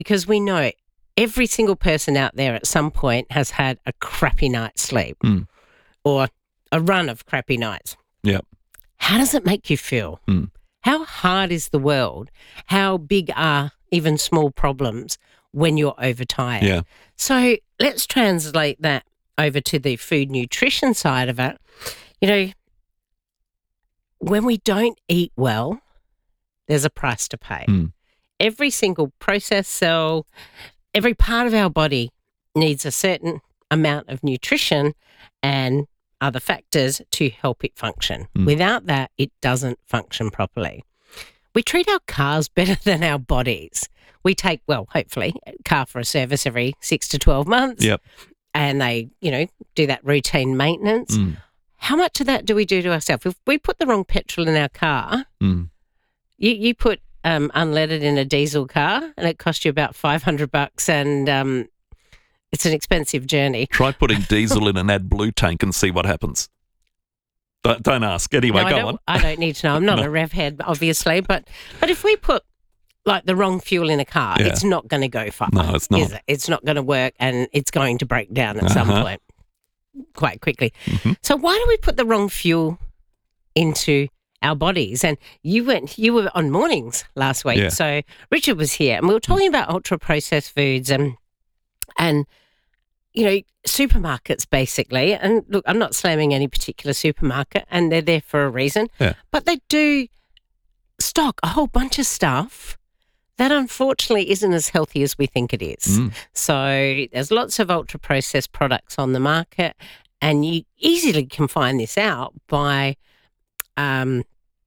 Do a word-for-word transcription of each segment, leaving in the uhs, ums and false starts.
because we know every single person out there at some point has had a crappy night's sleep Mm. or a run of crappy nights. Yeah. How does it make you feel? Mm. How hard is the world? How big are even small problems when you're overtired? Yeah. So let's translate that over to the food nutrition side of it. You know, when we don't eat well, there's a price to pay. Mm. Every single processed cell, every part of our body needs a certain amount of nutrition and other factors to help it function. Mm. Without that, it doesn't function properly. We treat our cars better than our bodies. We take, well, hopefully, a car for a service every six to twelve months. Yep. And they, you know, do that routine maintenance. Mm. How much of that do we do to ourselves? If we put the wrong petrol in our car, Mm. you, you put um, unleaded in a diesel car and it costs you about five hundred bucks and um, it's an expensive journey. Try putting diesel in an AdBlue tank and see what happens. Don't, don't ask. Anyway, No, I go don't, on. I don't need to know. I'm not No. a rev head, obviously, but but if we put like the wrong fuel in a car, Yeah. it's not going to go far. No, it's not. Is it? It's not going to work and it's going to break down at some Uh-huh. point quite quickly. Mhm. So why do we put the wrong fuel into our bodies? And you went, you were on mornings last week. Yeah. So Richard was here and we were talking about ultra processed foods and and you know, supermarkets basically. And look, I'm not slamming any particular supermarket and they're there for a reason. Yeah. But they do stock a whole bunch of stuff that unfortunately isn't as healthy as we think it is. Mm. So there's lots of ultra processed products on the market and you easily can find this out by um,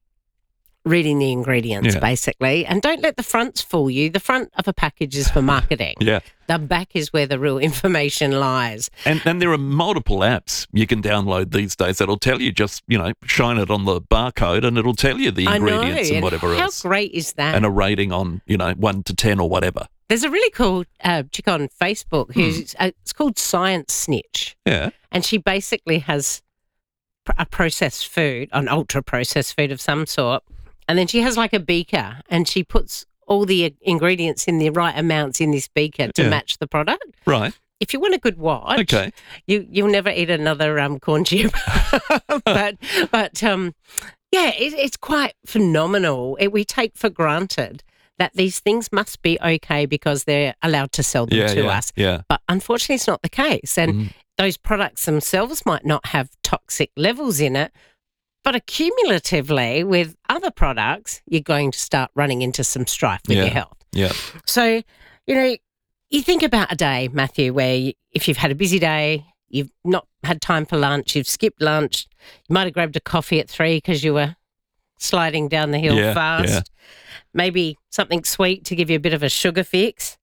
reading the ingredients Yeah. basically. And don't let the fronts fool you. The front of a package is for marketing. Yeah. The back is where the real information lies. And and there are multiple apps you can download these days that'll tell you, just, you know, shine it on the barcode and it'll tell you the I know. ingredients and whatever how else. great is that? And a rating on, you know, one to ten or whatever. There's a really cool uh, chick on Facebook who's Hmm. uh, it's called Science Snitch. Yeah. And she basically has pr- a processed food, an ultra processed food of some sort. And then she has like a beaker and she puts all the ingredients in the right amounts in this beaker to Yeah. match the product. Right. If you want a good watch, Okay. you, you'll never eat another um, corn chip. but, but um, yeah, it, it's quite phenomenal. It, we take for granted that these things must be okay because they're allowed to sell them Yeah, to yeah, us. yeah. But unfortunately, it's not the case. And Mm. those products themselves might not have toxic levels in it, but accumulatively with other products, you're going to start running into some strife with Yeah. your health. Yeah. So, you know, you think about a day, Matthew, where you, if you've had a busy day, you've not had time for lunch, you've skipped lunch, you might have grabbed a coffee at three because you were sliding down the hill Yeah, fast, yeah. maybe something sweet to give you a bit of a sugar fix.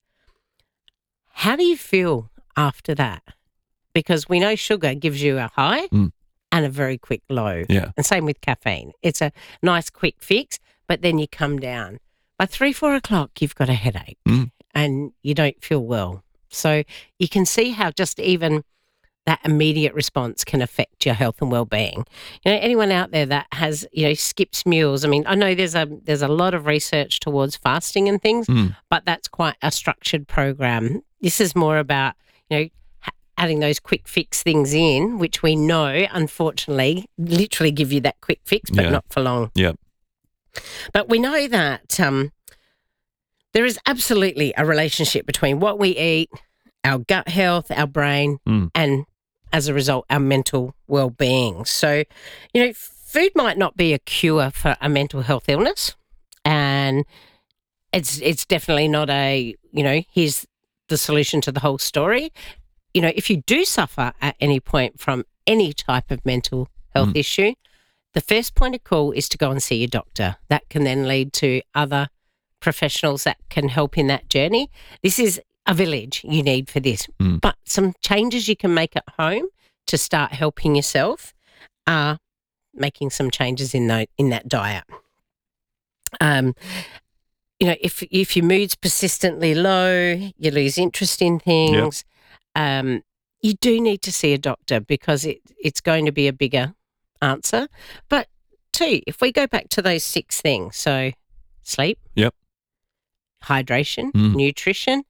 How do you feel after that? Because we know sugar gives you a high Mm. and a very quick low. Yeah. And same with caffeine. It's a nice quick fix, but then you come down. By three, four o'clock, you've got a headache Mm. and you don't feel well. So you can see how just even that immediate response can affect your health and well-being. You know, anyone out there that has, you know, skipped meals. I mean, I know there's a there's a lot of research towards fasting and things, Mm. but that's quite a structured program. This is more about, you know, ha- adding those quick fix things in, which we know, unfortunately, literally give you that quick fix, but Yeah. not for long. Yeah. But we know that um, there is absolutely a relationship between what we eat, our gut health, our brain, Mm. and as a result, our mental well-being. So, you know, food might not be a cure for a mental health illness, and it's it's definitely not a, you know, here's the solution to the whole story. You know, if you do suffer at any point from any type of mental health Mm. issue, the first point of call is to go and see your doctor. That can then lead to other professionals that can help in that journey. This is a village you need for this. Mm. But some changes you can make at home to start helping yourself are making some changes in that, in that diet. Um, you know, if if your mood's persistently low, you lose interest in things, um, you do need to see a doctor because it, it's going to be a bigger answer. But two, if we go back to those six things, so sleep, Yep. hydration, Mm. nutrition,